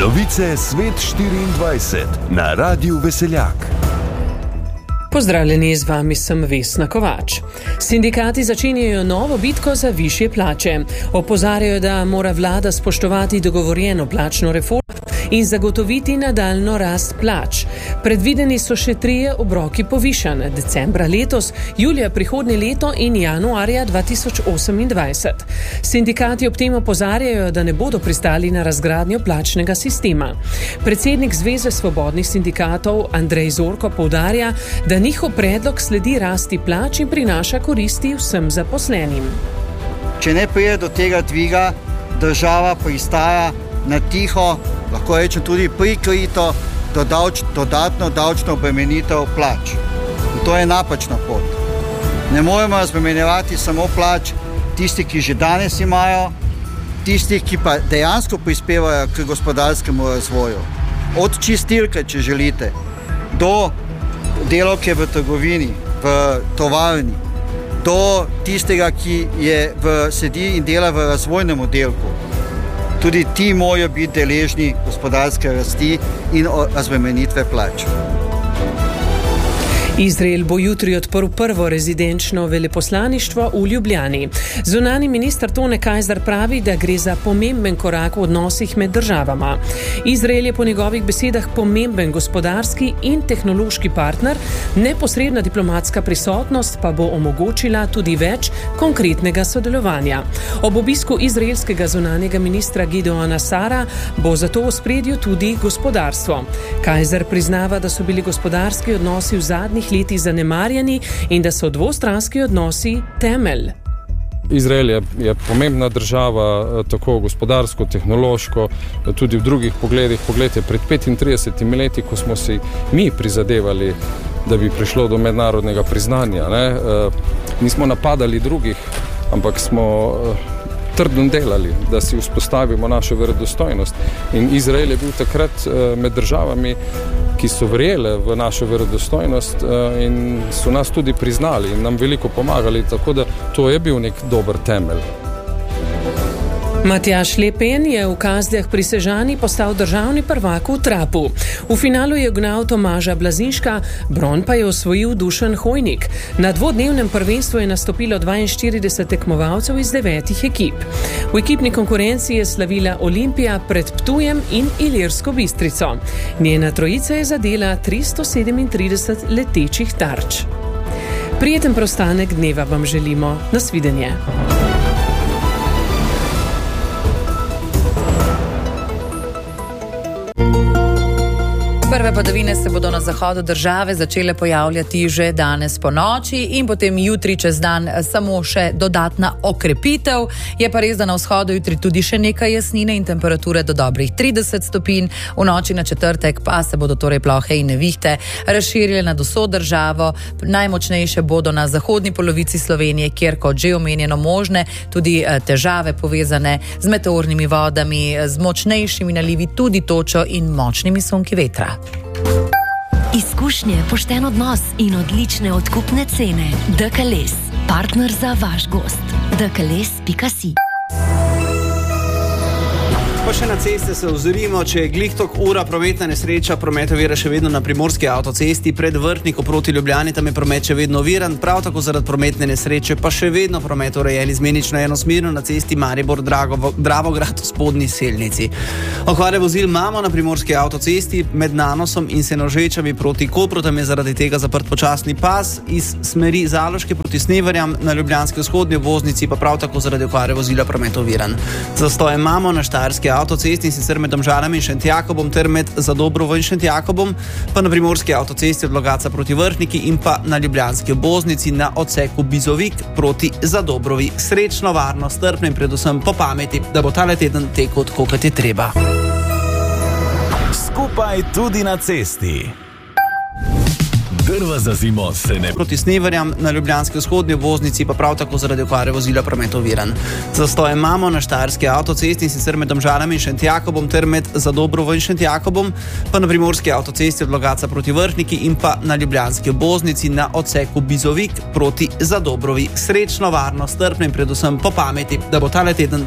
Novice Svet 24 na Radiu Veseljak. Pozdravljeni, z vami sem Vesna Kovač. Sindikati začenjajo novo bitko za višje plače. Opozarjajo, da mora vlada spoštovati dogovorjeno plačno reformo in zagotoviti nadaljno rast plač. Predvideni so še 3 obroki povišanj: decembra letos, julija prihodnje leto in januarja 2028. Sindikati ob tem opozarjajo, da ne bodo pristali na razgradnjo plačnega sistema. Predsednik Zveze svobodnih sindikatov Andrej Zorko poudarja, da njihov predlog sledi rasti plač in prinaša koristi vsem zaposlenim. Če ne pride do tega dviga, država pristaja na tiho, lahko rečem tudi prikrito, dodatno davčno obremenitev plač. In to je napačna pot. Ne moremo razbremenjevati samo plač tistih, ki že danes imajo, tistih, ki pa dejansko prispevajo k gospodarskemu razvoju. Od čistilke, če želite, do delavke v trgovini, v tovarni, do tistega, ki sedi in dela v razvojnem oddelku. Tudi ti morajo biti deležni gospodarske rasti in razbremenitve plač. Izrael bo jutri odprl prvo rezidenčno veleposlaništvo v Ljubljani. Zunanji minister Tone Kajzer pravi, da gre za pomemben korak v odnosih med državama. Izrael je po njegovih besedah pomemben gospodarski in tehnološki partner, neposredna diplomatska prisotnost pa bo omogočila tudi več konkretnega sodelovanja. Ob obisku izraelskega zunanjega ministra Gideona Sara bo zato v ospredju tudi gospodarstvo. Kajzer priznava, da so bili gospodarski odnosi v zadnjih letih zanemarjeni in da so dvostranski odnosi temelj. Izrael je pomembna država, tako gospodarsko, tehnološko, tudi v drugih pogledih. Poglejte, pred 35 leti, ko smo si mi prizadevali, da bi prišlo do mednarodnega priznanja, nismo napadali drugih, ampak smo trdno delali, da si vzpostavimo našo verodostojnost. In Izrael je bil takrat med državami, ki so verjele v našo verodostojnost in so nas tudi priznali in nam veliko pomagali, tako da to je bil nek dober temelj. Matjaž Lepen je v Kazljah pri Sežani postal državni prvak v trapu. V finalu je ugnal Tomaža Blazinška, bron pa je osvojil Dušan Hojnik. Na dvodnevnem prvenstvu je nastopilo 42 tekmovalcev iz 9 ekip. V ekipni konkurenci je slavila Olimpija pred Ptujem in Ilirsko Bistrico. Njena trojica je zadela 337 letečih tarč. Prijeten preostanek dneva vam želimo. Nasvidenje. Prve padavine se bodo na zahodu države začele pojavljati že danes po noči in potem jutri čez dan samo še dodatna okrepitev. Je pa res, da na vzhodu jutri tudi še nekaj jasnine in temperature do dobrih 30 stopinj. V noči na četrtek pa se bodo torej plohe in nevihte razširile nad vso državo. Najmočnejše bodo na zahodni polovici Slovenije, kjer, kot že omenjeno, možne tudi težave povezane z meteornimi vodami, z močnejšimi nalivi, tudi točo in močnimi sunki vetra. Izkušnje, pošten odnos in odlične odkupne cene. DKLS, partner za vaš gost. dkls.si. Pa še na ceste se ozrimo, če je glih tok ura prometna nesreča, promet ovira še vedno na primorski avtocesti pred Vrtnikom proti Ljubljani, tam je promet še vedno oviran, prav tako zaradi prometne nesreče pa še vedno promet urejen izmenično enosmerno na cesti Maribor Dravograd v spodnji Selnici. Okvare vozil imamo na primorski avtocesti med Nanosom in Senožečami proti Kopru, tam je zaradi tega zaprt počasni pas iz smeri Zaloške proti Sneverjam, na ljubljanski vzhodni obvoznici pa prav tako zaradi okvare vozila promet oviran. Zastoje imamo na Štajerski avtocesti in sicer med Domžalami in Šentjakobom ter med Zadobrovo in Šentjakobom, pa na primorski avtocesti od Logatca proti Vrhniki in pa na ljubljanski obvoznici na odseku Bizovik proti Zadobrovi. Srečno, varno, strpno in predvsem po pameti, da bo tale teden tekel tako, kot je treba. Skupaj tudi na cesti. Drva za zimo se ne... Proti Sneverjam, na ljubljanski vzhodni obvoznici pa prav tako zaradi okvare vozila promet oviran. Zastoje imamo na Štajerski avtocesti in sicer med Domžalami in Šentjakobom ter med Zadobrovo in Šentjakobom, pa na primorski avtocesti od Logatca proti Vrhniki in pa na ljubljanski obvoznici na odseku Bizovik proti Zadobrovi. Srečno, varno, strpno in predvsem po pameti, da bo tale teden